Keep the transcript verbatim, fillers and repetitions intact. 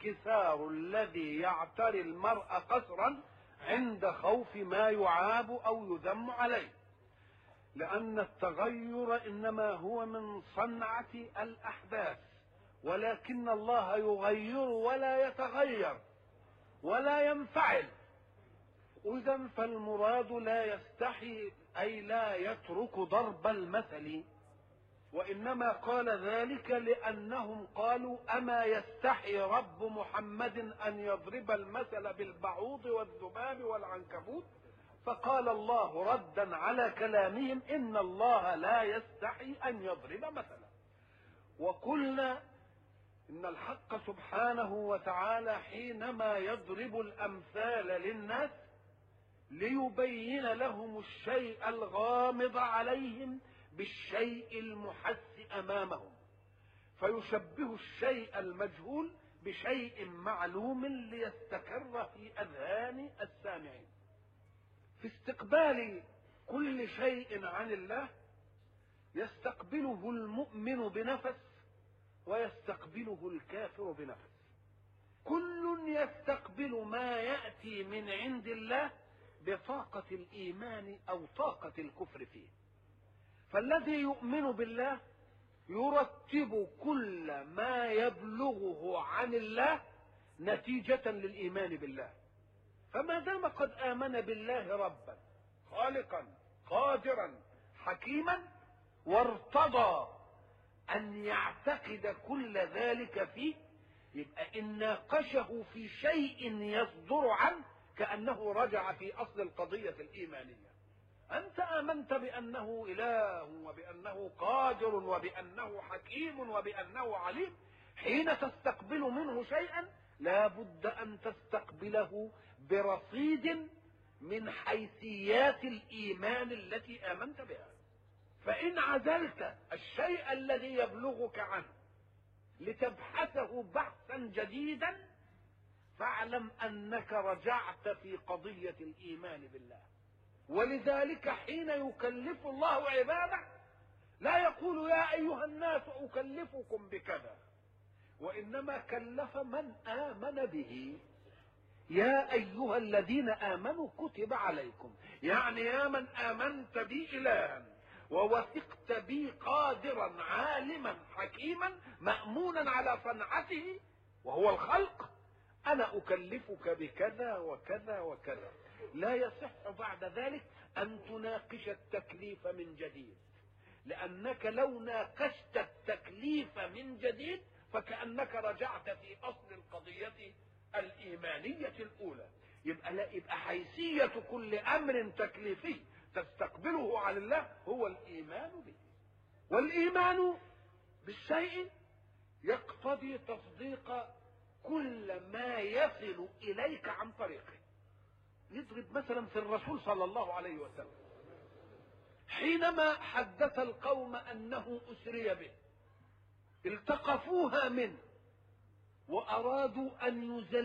الانكسار الذي يعتري المرء قسرا عند خوف ما يعاب أو يذم عليه، لأن التغير إنما هو من صنعة الأحداث، ولكن الله يغير ولا يتغير ولا ينفعل. إذن فالمراد لا يستحي، أي لا يترك ضرب المثل، وإنما قال ذلك لأنهم قالوا أما يستحي رب محمد أن يضرب المثل بالبعوض والذباب والعنكبوت؟ فقال الله ردا على كلامهم إن الله لا يستحي أن يضرب مثلا. وقلنا إن الحق سبحانه وتعالى حينما يضرب الأمثال للناس ليبين لهم الشيء الغامض عليهم بالشيء المحس أمامهم، فيشبه الشيء المجهول بشيء معلوم ليستقر في أذهان السامعين. في استقبال كل شيء عن الله يستقبله المؤمن بنفس ويستقبله الكافر بنفس. كل يستقبل ما يأتي من عند الله بطاقة الإيمان أو طاقة الكفر فيه. فالذي يؤمن بالله يرتب كل ما يبلغه عن الله نتيجة للإيمان بالله، فما دام قد آمن بالله ربا خالقا قادرا حكيما وارتضى أن يعتقد كل ذلك فيه، يبقى إن ناقشه في شيء يصدر عنه كأنه رجع في أصل القضية الإيمانية. أنت آمنت بأنه إله وبأنه قادر وبأنه حكيم وبأنه عليم، حين تستقبل منه شيئا لا بد أن تستقبله برصيد من حيثيات الإيمان التي آمنت بها. فإن عزلت الشيء الذي يبلغك عنه لتبحثه بحثا جديدا فاعلم أنك رجعت في قضية الإيمان بالله. ولذلك حين يكلف الله عباده لا يقول يا أيها الناس أكلفكم بكذا، وإنما كلف من آمن به. يا أيها الذين آمنوا كتب عليكم، يعني يا من آمنت بي إلها ووثقت بي قادرا عالما حكيما مأمونا على صنعته وهو الخلق، أنا أكلفك بكذا وكذا وكذا. لا يصح بعد ذلك أن تناقش التكليف من جديد، لأنك لو ناقشت التكليف من جديد فكأنك رجعت في أصل القضية الإيمانية الأولى. يبقى, لا يبقى حيثية كل أمر تكليفي تستقبله على الله هو الإيمان به. والإيمان بالشيء يقتضي تصديق كل ما يصل إليك عن طريقه. نضرب مثلا في الرسول صلى الله عليه وسلم حينما حدث القوم أنه أسري به التقفوها منه وأرادوا أن يزلوا